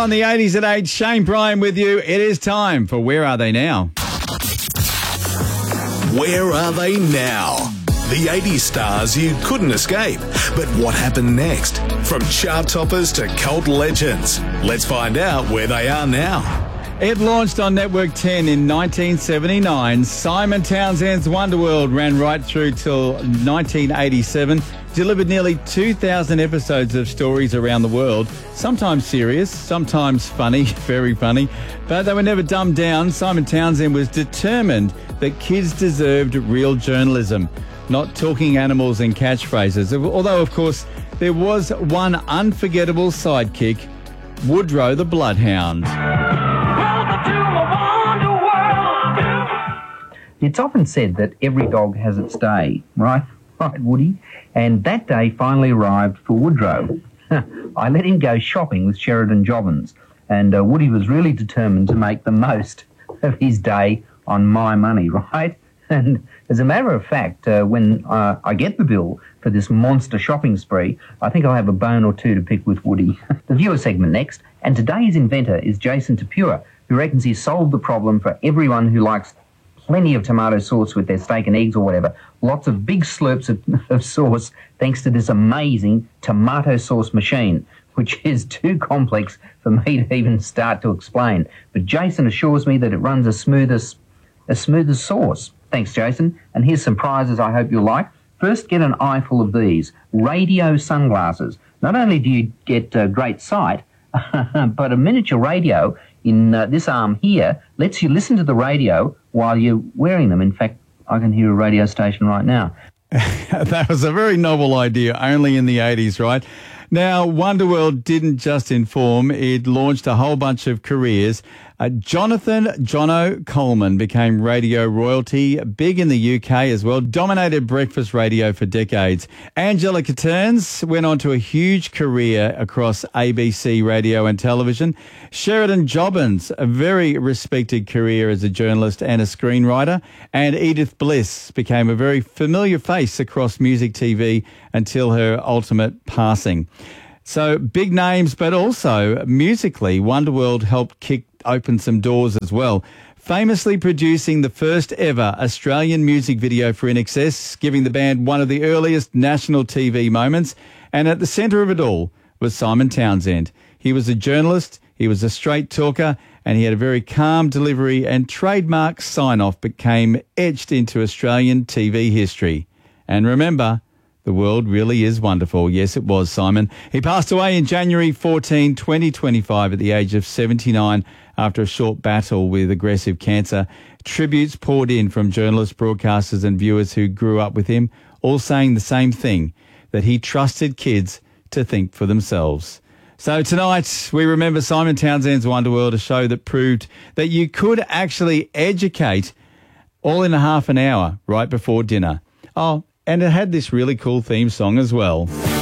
on the 80s at 8. Shane Bryan with you. It is time for Where Are They Now? Where are they now? The 80s stars you couldn't escape. But what happened next? From chart toppers to cult legends. Let's find out where they are now. It launched on Network 10 in 1979. Simon Townsend's Wonderworld ran right through till 1987. Delivered nearly 2,000 episodes of stories around the world. Sometimes serious, sometimes funny, very funny. But they were never dumbed down. Simon Townsend was determined that kids deserved real journalism, not talking animals and catchphrases. Although, of course, there was one unforgettable sidekick, Woodrow the Bloodhound. It's often said that every dog has its day, right? Right, Woody? And that day finally arrived for Woodrow. I let him go shopping with Sheridan Jobbins, and Woody was really determined to make the most of his day on my money, right? And as a matter of fact, when I get the bill for this monster shopping spree, I think I'll have a bone or two to pick with Woody. The viewer segment next, and today's inventor is Jason Tapua, who reckons he's solved the problem for everyone who likes plenty of tomato sauce with their steak and eggs or whatever. Lots of big slurps of sauce thanks to this amazing tomato sauce machine, which is too complex for me to even start to explain. But Jason assures me that it runs as smooth as sauce. Thanks, Jason. And here's some prizes I hope you'll like. First, get an eyeful of these radio sunglasses. Not only do you get great sight, but a miniature radio in this arm here lets you listen to the radio while you're wearing them. In fact, I can hear a radio station right now. That was a very novel idea, only in the 80s, right? Now, Wonderworld didn't just inform, it launched a whole bunch of careers. Jonathan Jono Coleman became radio royalty, big in the UK as well, dominated breakfast radio for decades. Angela Catterns went on to a huge career across ABC radio and television. Sheridan Jobbins, a very respected career as a journalist and a screenwriter. And Edith Bliss became a very familiar face across music TV until her ultimate passing. So big names, but also musically, Wonderworld helped kick open some doors as well, famously producing the first ever Australian music video for INXS, giving the band one of the earliest national TV moments. And at the centre of it all was Simon Townsend. He was a journalist, he was a straight talker, and he had a very calm delivery, and trademark sign-off became etched into Australian TV history. And remember, the world really is wonderful. Yes, it was, Simon. He passed away in January 14, 2025 at the age of 79 after a short battle with aggressive cancer. Tributes poured in from journalists, broadcasters and viewers who grew up with him, all saying the same thing, that he trusted kids to think for themselves. So tonight we remember Simon Townsend's Wonderworld, a show that proved that you could actually educate all in a half an hour right before dinner. Oh, and it had this really cool theme song as well.